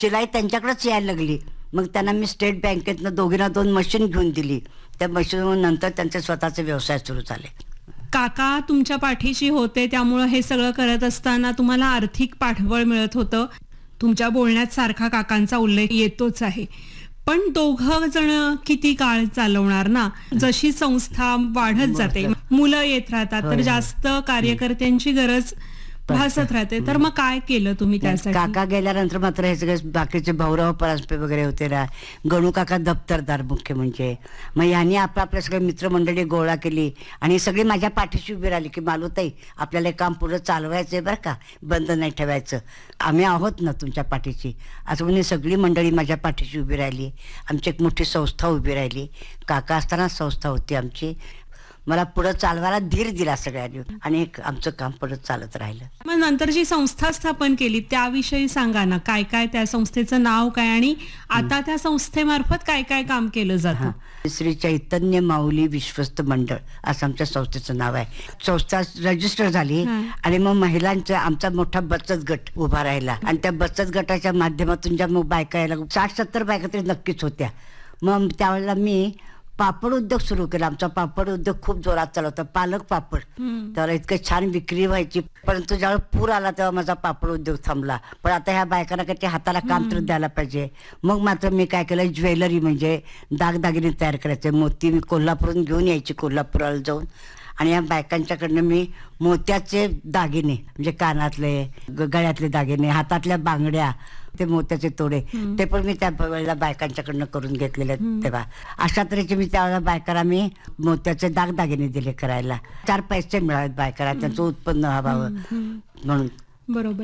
शिलाई त्यांच्याकडेच यायला लागली. मग त्यांना मी स्टेट बँकेतनं दोघींना 2 मशीन घेऊन दिली. त्या मशीन नंतर त्यांचे स्वतःचे व्यवसाय सुरू झाले. काका तुमच्या पाठीशी होते, त्यामुळे हे सगळं करत असताना तुम्हाला आर्थिक पाठबळ मिळत होतं. तुमच्या बोलण्यात सारखा काकांचा उल्लेख येतोच आहे. पण दोघं जण किती काळ चालवणार ना. जशी संस्था वाढत जाते, मुलं येत राहतात, तर जास्त कार्यकर्त्यांची गरज भासत राहते. तर मग काय केलं तुम्ही त्यासाठी? काका गेल्यानंतर मात्र हे सगळे बाकीचे भाऊराव परांजपे वगैरे होते ना, गणू काका दप्तरदार मुख्य म्हणजे. मग यांनी आपल्या सगळे मित्रमंडळी गोळा केली आणि सगळी माझ्या पाठीशी उभी राहिली की मालूताई आपल्याला हे काम पुढे चालवायचंय बरं का, बंद नाही ठेवायचं, आम्ही आहोत ना तुमच्या पाठीशी, असं म्हणजे सगळी मंडळी माझ्या पाठीशी उभी राहिली. आमची एक मोठी संस्था उभी राहिली. काका असताना संस्था होती आमची. मला पुढे चालवायला धीर दिला सगळ्यांनी आणि आमचं काम पुढे चालत राहिलं. मग नंतर जी संस्था स्थापन केली त्याविषयी सांगा ना. काय काय त्या संस्थेचं नाव काय आणि आता त्या संस्थेमार्फत काय काय काम केलं जातं? श्री चैतन्य माऊली विश्वस्त मंडळ असं आमच्या संस्थेचं नाव आहे. संस्था रजिस्टर झाली आणि मग महिलांचा आमचा मोठा बचत गट उभा राहिला आणि त्या बचत गटाच्या माध्यमातून ज्या मग बायका यायला 60-70 बायका तरी नक्कीच होत्या. मग त्यावेळेला मी पापड उद्योग सुरू केला. आमचा पापड उद्योग खूप जोरात चालवता, पालक पापड. त्याला इतकं छान विक्री व्हायची. परंतु ज्यावेळेस पूर आला तेव्हा माझा पापड उद्योग थांबला. पण आता ह्या बायकांना काही हाताला काम तर द्यायला पाहिजे. मग मात्र मी काय केलं, ज्वेलरी म्हणजे दागदागिने तयार करायचे. मोती मी कोल्हापूरून घेऊन यायची, कोल्हापुराला जाऊन, आणि या बायकांच्याकडनं मी मोत्याचे दागिने म्हणजे कानातले, गळ्यातले दागिने, हातातल्या बांगड्या, ते मोत्याचे तोडे, ते पण मी त्या वेळेला बायकांच्याकडनं करून घेतलेले. तेव्हा अशा तऱ्हेचे मी त्यावेळेला बायकांना मी मोत्याचे दागदागिने दिले करायला. 4 पैसे मिळाले बायकांना, त्यांचं उत्पन्न व्हावं म्हणून. बरोबर.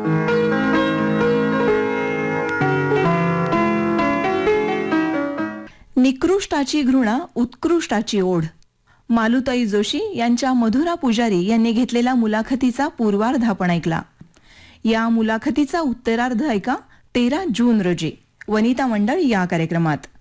निकृष्टाची घृणा, उत्कृष्टाची ओढ. मालूताई जोशी यांच्या मधुरा पुजारी यांनी घेतलेला मुलाखतीचा पूर्वार्ध आपण ऐकला. या मुलाखतीचा उत्तरार्ध ऐका 13 जून रोजी वनिता मंडळ या कार्यक्रमात.